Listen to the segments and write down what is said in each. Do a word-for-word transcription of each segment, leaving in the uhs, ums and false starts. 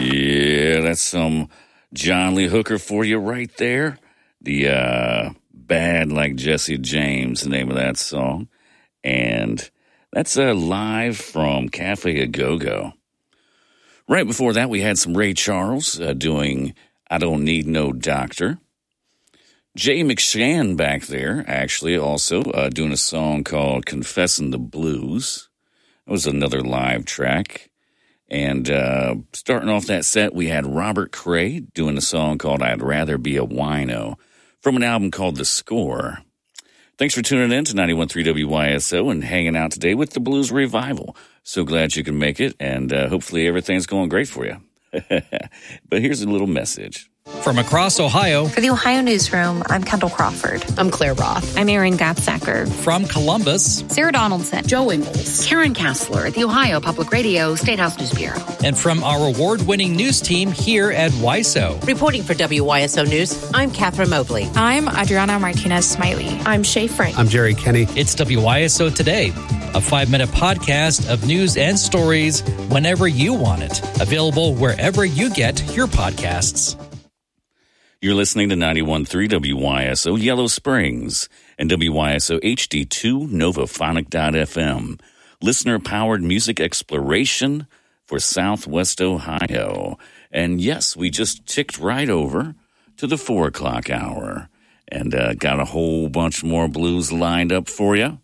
Yeah, that's some John Lee Hooker for you right there. The uh, Bad Like Jesse James, the name of that song. And that's uh, live from Cafe A Go-Go. Right before that, we had some Ray Charles uh, doing I Don't Need No Doctor. Jay McShann back there, actually, also uh, doing a song called Confessin' the Blues. It was another live track. And uh, starting off that set, we had Robert Cray doing a song called I'd Rather Be a Wino from an album called The Score. Thanks for tuning in to ninety-one point three W Y S O and hanging out today with the Blues Revival. So glad you can make it, and uh, hopefully everything's going great for you. But here's a little message. From across Ohio. For the Ohio Newsroom, I'm Kendall Crawford. I'm Claire Roth. I'm Erin Gatsacker. From Columbus. Sarah Donaldson. Joe Ingles. Karen Kassler, the Ohio Public Radio State House News Bureau. And from our award-winning news team here at W I S O. Reporting for W Y S O News, I'm Catherine Mobley. I'm Adriana Martinez-Smiley. I'm Shay Frank. I'm Jerry Kenny. It's W Y S O Today, a five-minute podcast of news and stories whenever you want it. Available wherever you get your podcasts. You're listening to ninety-one point three W Y S O Yellow Springs and W Y S O H D two Novaphonic dot F M. Listener-powered music exploration for Southwest Ohio. And yes, we just ticked right over to the four o'clock hour and uh, got a whole bunch more blues lined up for you.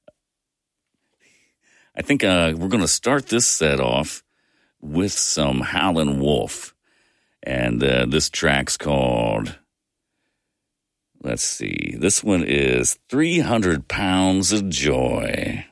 I think uh, we're going to start this set off with some Howlin' Wolf. And uh, this track's called, let's see, this one is three hundred pounds of Joy.